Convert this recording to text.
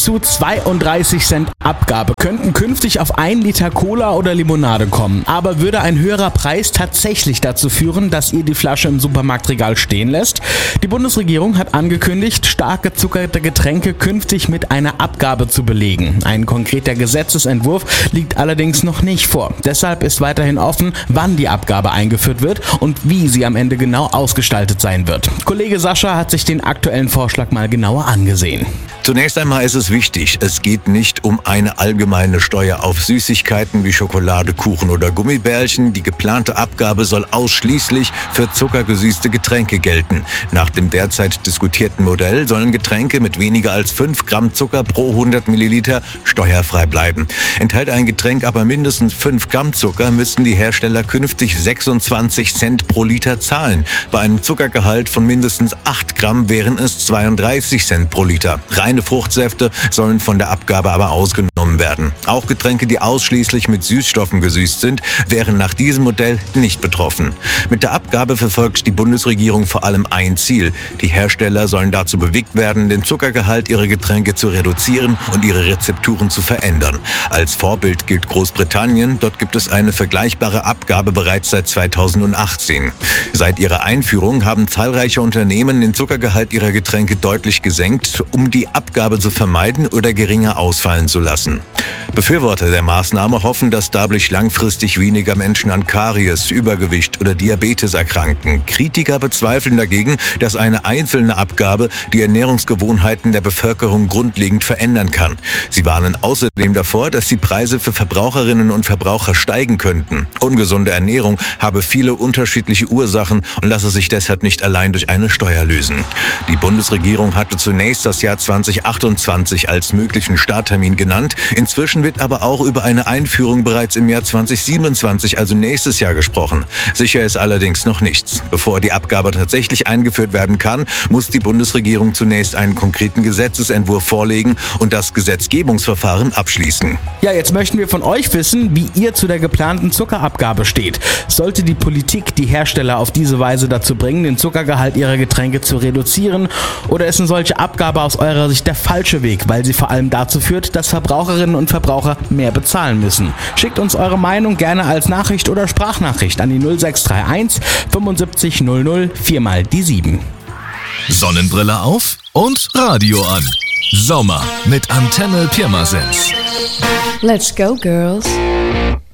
zu 32 Cent Abgabe könnten künftig auf 1 Liter Cola oder Limonade kommen. Aber würde ein höherer Preis tatsächlich dazu führen, dass ihr die Flasche im Supermarktregal stehen lässt? Die Bundesregierung hat angekündigt, stark gezuckerte Getränke künftig mit einer Abgabe zu belegen. Ein konkreter Gesetzesentwurf liegt allerdings noch nicht vor. Deshalb ist weiterhin offen, wann die Abgabe eingeführt wird und wie sie am Ende genau ausgestaltet sein wird. Kollege Sascha hat sich den aktuellen Vorschlag mal genauer angesehen. Zunächst einmal ist es wichtig, es geht nicht um eine allgemeine Steuer auf Süßigkeiten wie Schokolade, Kuchen oder Gummibärchen. Die geplante Abgabe soll ausschließlich für zuckergesüßte Getränke gelten. Nach dem derzeit diskutierten Modell sollen Getränke mit weniger als 5 Gramm Zucker pro 100 Milliliter steuerfrei bleiben. Enthält ein Getränk aber mindestens 5 Gramm Zucker, müssten die Hersteller künftig 26 Cent pro Liter zahlen. Bei einem Zuckergehalt von mindestens 8 Gramm wären es 32 Cent pro Liter. Reine Fruchtsäfte sollen von der Abgabe aber ausgenommen werden. Auch Getränke, die ausschließlich mit Süßstoffen gesüßt sind, wären nach diesem Modell nicht betroffen. Mit der Abgabe verfolgt die Bundesregierung vor allem ein Ziel. Die Hersteller sollen dazu bewegt werden, den Zuckergehalt ihrer Getränke zu reduzieren und ihre Rezepturen zu verändern. Als Vorbild gilt Großbritannien. Dort gibt es eine vergleichbare Abgabe bereits seit 2018. Seit ihrer Einführung haben zahlreiche Unternehmen den Zuckergehalt ihrer Getränke deutlich gesenkt, um die Abgabe zu vermeiden oder geringer ausfallen zu lassen. Befürworter der Maßnahme hoffen, dass dadurch langfristig weniger Menschen an Karies, Übergewicht oder Diabetes erkranken. Kritiker bezweifeln dagegen, dass eine einzelne Abgabe die Ernährungsgewohnheiten der Bevölkerung grundlegend verändern kann. Sie warnen außerdem davor, dass die Preise für Verbraucherinnen und Verbraucher steigen könnten. Ungesunde Ernährung habe viele unterschiedliche Ursachen und lasse sich deshalb nicht allein durch eine Steuer lösen. Die Bundesregierung hatte zunächst das Jahr 2028 als möglichen Starttermin genannt. Inzwischen wird aber auch über eine Einführung bereits im Jahr 2027, also nächstes Jahr, gesprochen. Sicher ist allerdings noch nichts. Bevor die Abgabe tatsächlich eingeführt werden kann, muss die Bundesregierung zunächst einen konkreten Gesetzesentwurf vorlegen und das Gesetzgebungsverfahren abschließen. Ja, jetzt möchten wir von euch wissen, wie ihr zu der geplanten Zuckerabgabe steht. Sollte die Politik die Hersteller auf diese Weise dazu bringen, den Zuckergehalt ihrer Getränke zu reduzieren? Oder ist eine solche Abgabe aus eurer Sicht der falsche Weg, weil sie vor allem dazu führt, dass Verbraucherinnen und Verbraucher mehr bezahlen müssen? Schickt uns eure Meinung gerne als Nachricht oder Sprachnachricht an die 0631 75 00 4 mal die 7. Sonnenbrille auf und Radio an. Sommer mit Antenne Pirmasens. Let's go, girls.